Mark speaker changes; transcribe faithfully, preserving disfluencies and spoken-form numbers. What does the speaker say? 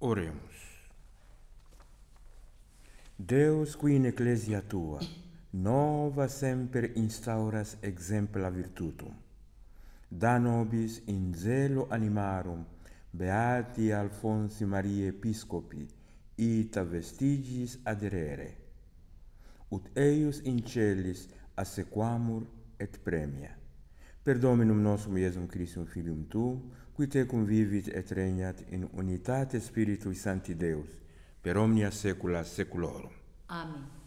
Speaker 1: Oremus. Deus qui in ecclesia tua, nova semper instauras exempla virtutum. Da nobis in zelo animarum, beati Alfonsi Maria Episcopi, ita vestigis aderere. Ut eius in celis assequamur et premia. Per Dominum nostrum Iesum Christum Filium tuum, qui tecum vivit et regnat in unitate Spiritui Sancti Deus, per omnia saecula saeculorum.
Speaker 2: Amen.